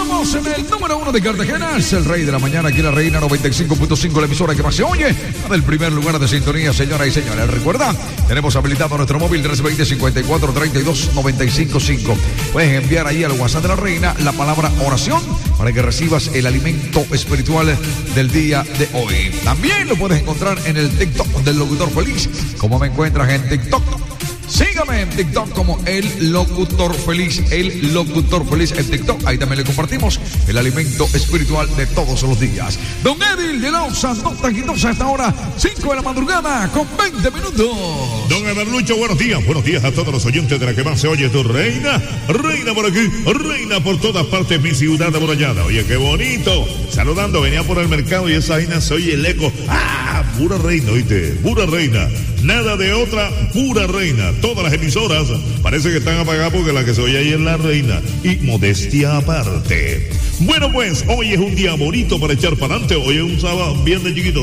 Continuamos en el número 1 de Cartagena. Es el rey de la mañana aquí en la Reina 95.5, la emisora que más se oye. Del primer lugar de sintonía, señoras y señores. Recuerda, tenemos habilitado nuestro móvil 320-54-32-95.5. Puedes enviar ahí al WhatsApp de la Reina la palabra oración para que recibas el alimento espiritual del día de hoy. También lo puedes encontrar en el TikTok del Locutor Feliz. ¿Cómo me encuentras en TikTok? Sígame en TikTok como El Locutor Feliz, El Locutor Feliz en TikTok. Ahí también le compartimos el alimento espiritual de todos los días. Don Edil de la Santa Quitosa a esta hora, 5 de la madrugada con 20 minutos. Don Everlucho, buenos días a todos los oyentes de la que más se oye tu reina. Reina por aquí, reina por todas partes, mi ciudad amurallada. Oye, qué bonito. Saludando, venía por el mercado y esa vaina se oye el eco. ¡Ah! Pura reina, oíste, pura reina. Nada de otra, pura reina. Todas las emisoras parece que están apagadas porque la que se oye ahí es la reina. Y modestia aparte. Bueno, pues hoy es un día bonito para echar para adelante. Hoy es un sábado, viernes chiquito,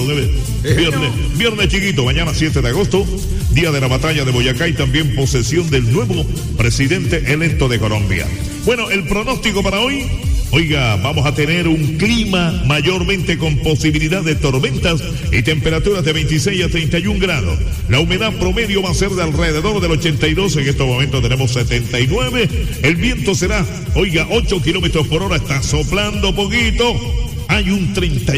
viernes chiquito. Mañana 7 de agosto, día de la batalla de Boyacá y también posesión del nuevo presidente electo de Colombia. Bueno, el pronóstico para hoy. Oiga, vamos a tener un clima mayormente con posibilidad de tormentas y temperaturas de 26 a 31 grados. La humedad promedio va a ser de alrededor del 82, en estos momentos tenemos 79. El viento será, oiga, 8 kilómetros por hora, está soplando poquito. Hay un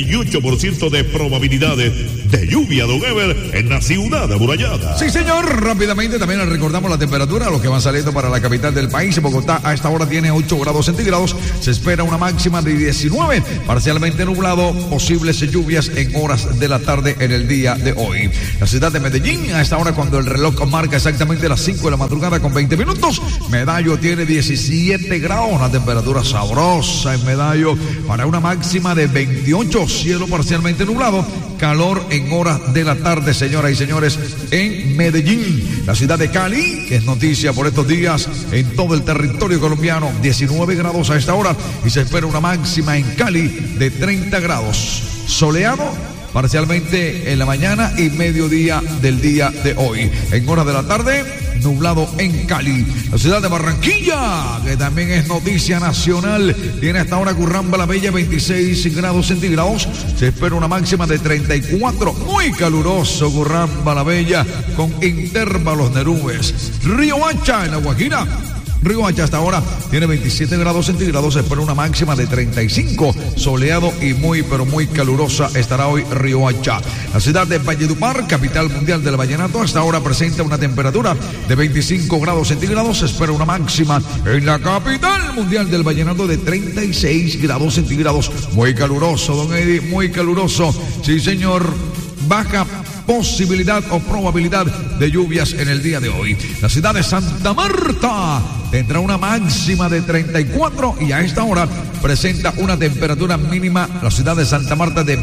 38% de probabilidades de lluvia, don Ever, en la ciudad amurallada. Sí, señor. Rápidamente también les recordamos la temperatura, los que van saliendo para la capital del país. Bogotá a esta hora tiene 8 grados centígrados. Se espera una máxima de 19. Parcialmente nublado, posibles lluvias en horas de la tarde en el día de hoy. La ciudad de Medellín a esta hora, cuando el reloj marca exactamente las 5 de la madrugada con 20 minutos. Medallo tiene 17 grados, una temperatura sabrosa en Medallo para una máxima de 28, cielo parcialmente nublado, calor en horas de la tarde, señoras y señores, en Medellín. La ciudad de Cali, que es noticia por estos días en todo el territorio colombiano, 19 grados a esta hora y se espera una máxima en Cali de 30 grados. Soleado parcialmente en la mañana y mediodía del día de hoy. En horas de la tarde, nublado en Cali. La ciudad de Barranquilla, que también es noticia nacional, tiene hasta ahora Curramba la Bella 26 grados centígrados. Se espera una máxima de 34. Muy caluroso Curramba la Bella, con intervalos de nubes. Río Hacha en La Guajira. Río Hacha hasta ahora tiene 27 grados centígrados, se espera una máxima de 35, soleado y muy pero muy calurosa estará hoy Río Hacha. La ciudad de Valledupar, capital mundial del vallenato, hasta ahora presenta una temperatura de 25 grados centígrados, se espera una máxima en la capital mundial del vallenato de 36 grados centígrados. Muy caluroso, don Eddie, muy caluroso. Sí, señor. Baja posibilidad o probabilidad de lluvias en el día de hoy. La ciudad de Santa Marta tendrá una máxima de 34 y a esta hora presenta una temperatura mínima, la ciudad de Santa Marta, de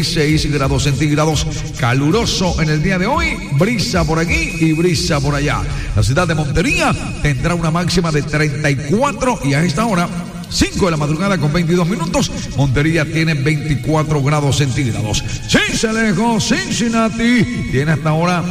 26 grados centígrados. Caluroso en el día de hoy, brisa por aquí y brisa por allá. La ciudad de Montería tendrá una máxima de 34 y a esta hora 5 de la madrugada con 22 minutos. Montería tiene 24 grados centígrados. Sincelejo, Cincinnati, tiene hasta ahora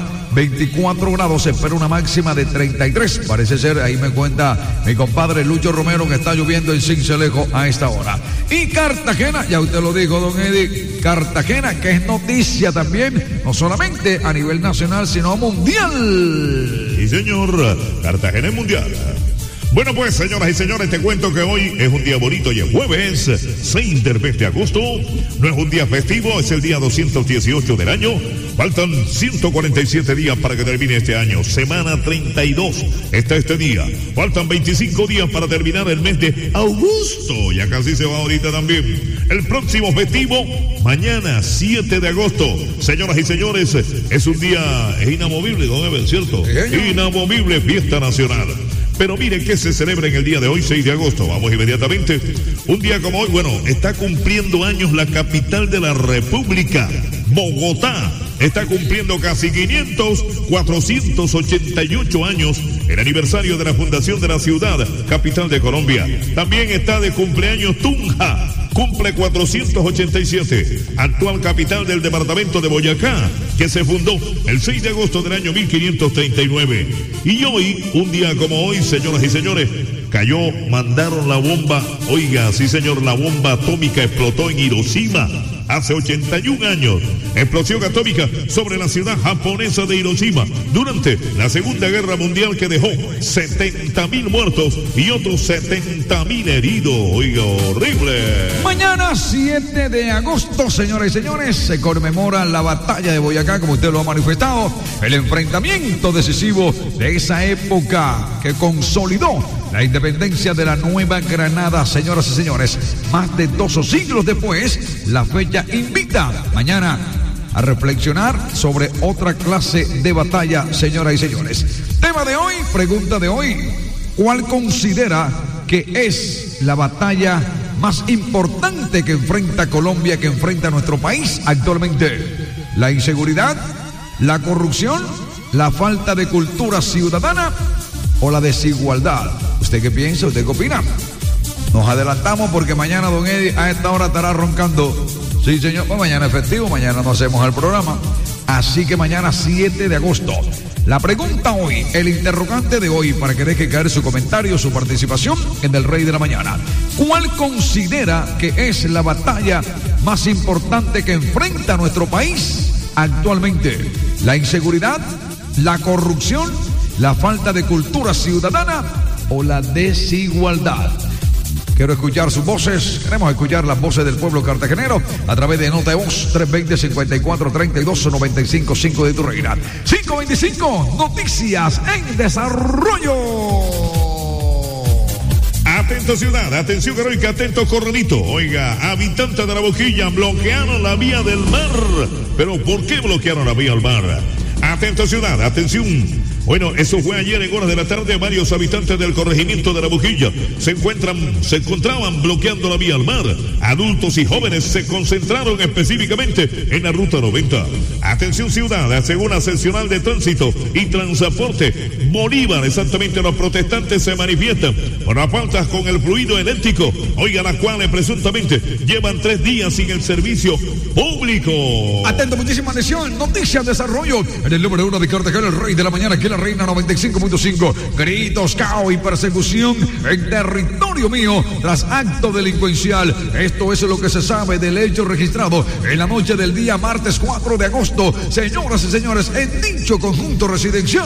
24 grados. Se espera una máxima de 33. Parece ser, ahí me cuenta mi compadre Lucho Romero, que está lloviendo en Sincelejo a esta hora. Y Cartagena, ya usted lo dijo, don Eddie, Cartagena, que es noticia también, no solamente a nivel nacional, sino mundial. Sí, señor, Cartagena es mundial. Bueno, pues, señoras y señores, te cuento que hoy es un día bonito y es jueves 6 del mes de agosto. No es un día festivo, es el día 218 del año. Faltan 147 días para que termine este año. Semana 32 está este día. Faltan 25 días para terminar el mes de agosto. Ya casi se va ahorita también. El próximo festivo, mañana 7 de agosto. Señoras y señores, es un día inamovible, don Ever, ¿cierto? Inamovible, fiesta nacional. Pero miren que se celebra en el día de hoy, 6 de agosto. Vamos inmediatamente. Un día como hoy, bueno, está cumpliendo años la capital de la República, Bogotá. Está cumpliendo casi 488 años el aniversario de la fundación de la ciudad, capital de Colombia. También está de cumpleaños Tunja. Cumple 487, actual capital del departamento de Boyacá, que se fundó el 6 de agosto del año 1539. Y hoy, un día como hoy, señoras y señores, cayó, mandaron la bomba, oiga, sí señor, la bomba atómica explotó en Hiroshima hace 81 años. Explosión atómica sobre la ciudad japonesa de Hiroshima durante la Segunda Guerra Mundial, que dejó 70,000 muertos y otros 70,000 heridos. Oiga, horrible. Mañana 7 de agosto, señoras y señores, se conmemora la batalla de Boyacá, como usted lo ha manifestado, el enfrentamiento decisivo de esa época que consolidó la independencia de la Nueva Granada, señoras y señores. Más de 2 siglos después, la fecha invita mañana a reflexionar sobre otra clase de batalla, señoras y señores. Tema de hoy, pregunta de hoy: ¿cuál considera que es la batalla más importante que enfrenta Colombia, que enfrenta nuestro país actualmente? ¿La inseguridad, la corrupción, la falta de cultura ciudadana o la desigualdad? ¿Usted qué piensa? ¿Usted qué opina? Nos adelantamos porque mañana don Eddie a esta hora estará roncando. Sí, señor, pues mañana es festivo, mañana no hacemos el programa. Así que mañana 7 de agosto. La pregunta hoy, el interrogante de hoy, para que deje caer su comentario, su participación en El Rey de la Mañana. ¿Cuál considera que es la batalla más importante que enfrenta nuestro país actualmente? ¿La inseguridad, la corrupción, la falta de cultura ciudadana o la desigualdad? Quiero escuchar sus voces, queremos escuchar las voces del pueblo cartagenero a través de nota de voz 320-5432-955 de tu reina. 525, noticias en desarrollo. Atento ciudad, atención heroica, atento corralito. Oiga, habitantes de La Boquilla bloquearon la vía del mar. ¿Pero por qué bloquearon la vía del mar? Atento ciudad, atención. Bueno, eso fue ayer en horas de la tarde. Varios habitantes del corregimiento de La Boquilla se encontraban bloqueando la vía al mar. Adultos y jóvenes se concentraron específicamente en la ruta 90. Atención ciudad, según la seccional de tránsito y transporte Bolívar, exactamente, los protestantes se manifiestan por las faltas con el fluido eléctrico, oiga, las cuales presuntamente llevan 3 días sin el servicio público. Atento, muchísima atención, noticias, desarrollo en el número 1 de Cartagena, el Rey de la Mañana, aquí la Reina 95.5. Gritos, caos y persecución en territorio mío tras acto delincuencial. Esto es lo que se sabe del hecho registrado en la noche del día martes 4 de agosto, señoras y señores, en dicho conjunto residencial.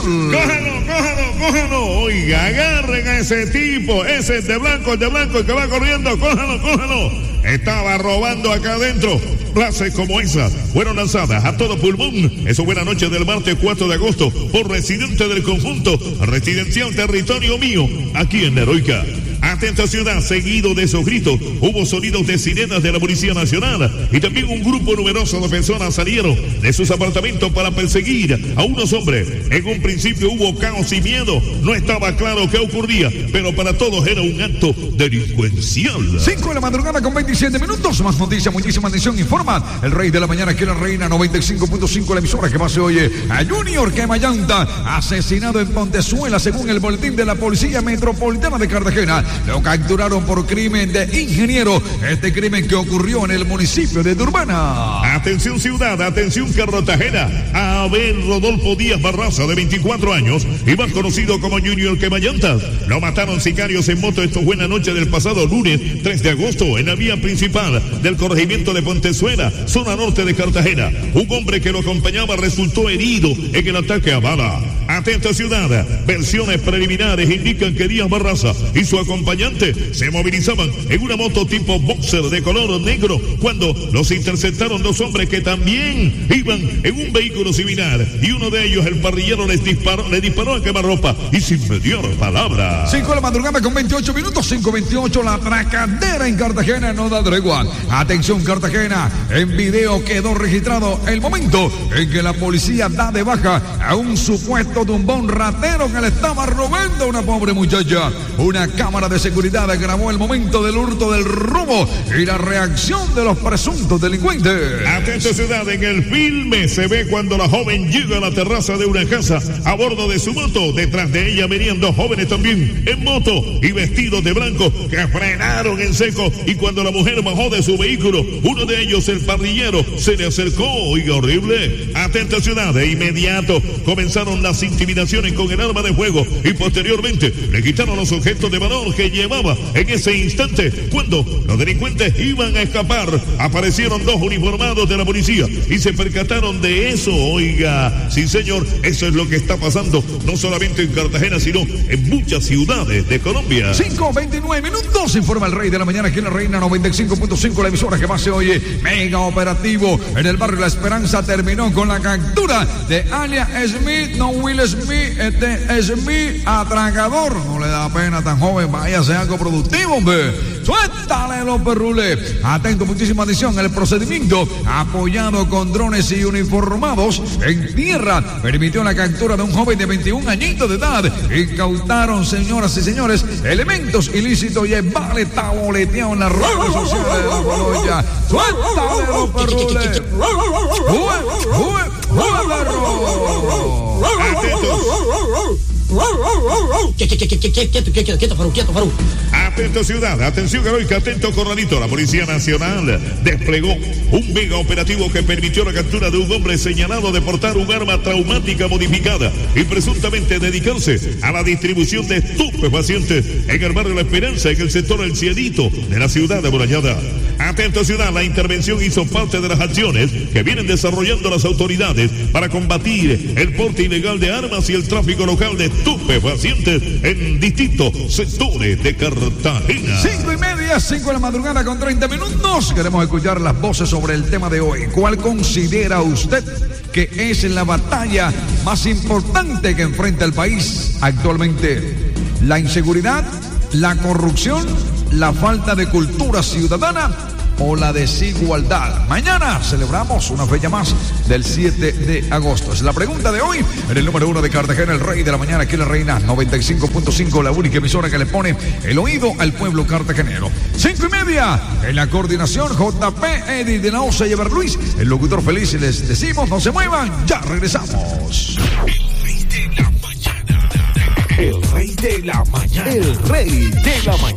Cójalo, oiga, agarren a ese tipo, ese de blanco, el que va corriendo, cójalo. Estaba robando acá adentro. Frases como esas fueron lanzadas a todo pulmón. Eso fue la noche del martes 4 de agosto por residentes del conjunto residencial Territorio Mío, aquí en la Heroica. Atenta ciudad, seguido de esos gritos, hubo sonidos de sirenas de la Policía Nacional y también un grupo numeroso de personas salieron de sus apartamentos para perseguir a unos hombres. En un principio hubo caos y miedo, no estaba claro qué ocurría, pero para todos era un acto delincuencial. 5 de la madrugada con 27 minutos, más noticias, muchísima atención, informa El Rey de la Mañana, aquí en la Reina 95.5, la emisora que más se oye. A Junior Quemayanta, asesinado en Pontezuela, según el boletín de la Policía Metropolitana de Cartagena. Lo capturaron por crimen de ingeniero. Este crimen que ocurrió en el municipio de Urbana. Atención ciudad, atención Cartagena. Abel Rodolfo Díaz Barraza, de 24 años, y más conocido como Junior Quemayanta. Lo mataron sicarios en moto. Esto fue en la noche del pasado lunes 3 de agosto en la vía principal del corregimiento de Pontezuela, zona norte de Cartagena. Un hombre que lo acompañaba resultó herido en el ataque a bala. Atenta ciudad, versiones preliminares indican que Díaz Barraza y su acompañante se movilizaban en una moto tipo boxer de color negro cuando los interceptaron 2 hombres que también iban en un vehículo similar, y uno de ellos, el parrillero, le disparó a quemarropa y sin mediar palabra. 5 de la madrugada con 28 minutos, 5:28, la tracadera en Cartagena no da tregua. Atención Cartagena, en video quedó registrado el momento en que la policía da de baja a un supuesto tumbón ratero que le estaba robando a una pobre muchacha. Una cámara de seguridad grabó el momento del hurto, del robo y la reacción de los presuntos delincuentes. Atento ciudad, en el filme se ve cuando la joven llega a la terraza de una casa a bordo de su moto. Detrás de ella venían 2 jóvenes también en moto y vestidos de blanco que frenaron en seco, y cuando la mujer bajó de su vehículo, uno de ellos, el parrillero, se le acercó. Oiga, horrible. Atento ciudad, de inmediato comenzaron las intimidaciones con el arma de fuego y posteriormente le quitaron los objetos de valor que llevaba en ese instante. Cuando los delincuentes iban a escapar, aparecieron dos uniformados de la policía y se percataron de eso. Oiga, sí señor, eso es lo que está pasando no solamente en Cartagena, sino en muchas ciudades de Colombia. 5:29 minutos, informa el Rey de la Mañana aquí en la Reina 95.5, la emisora que más se oye. Mega operativo en el barrio La Esperanza terminó con la captura de alias Smith, no Will Smith, Smith, atracador. No le da pena tan joven, váyase algo productivo, hombre. Suéltale los perrules. Atento, muchísima atención. El procedimiento, apoyado con drones y uniformados en tierra, permitió la captura de un joven de 21 añitos de edad. Incautaron, señoras y señores, elementos ilícitos y el vale taboleteado en las redes sociales de la colonia. Suéltale los perrules. ¡Perro! Quieto, Farú. Atento ciudad, atención heroica, atento corralito. La Policía Nacional desplegó un mega operativo que permitió la captura de un hombre señalado de portar un arma traumática modificada y presuntamente dedicarse a la distribución de estupefacientes en el barrio La Esperanza, en el sector El Cielito de la ciudad amurallada. Atento ciudad, la intervención hizo parte de las acciones que vienen desarrollando las autoridades para combatir el porte ilegal de armas y el tráfico local de estupefacientes en distintos sectores de Cartagena. 5:30, 5 de la madrugada con 30 minutos. Queremos escuchar las voces sobre el tema de hoy. ¿Cuál considera usted que es la batalla más importante que enfrenta el país actualmente? ¿La inseguridad, la corrupción, la falta de cultura ciudadana o la desigualdad? Mañana celebramos una fecha más del 7 de agosto. Es la pregunta de hoy en el número 1 de Cartagena, el Rey de la Mañana, aquí en la Reina 95.5, la única emisora que le pone el oído al pueblo cartagenero. 5:30, en la coordinación JP, Eddie de Naosa y Ever Luis, el locutor feliz, y les decimos no se muevan, ya regresamos. El Rey de la Mañana. El Rey de la Mañana.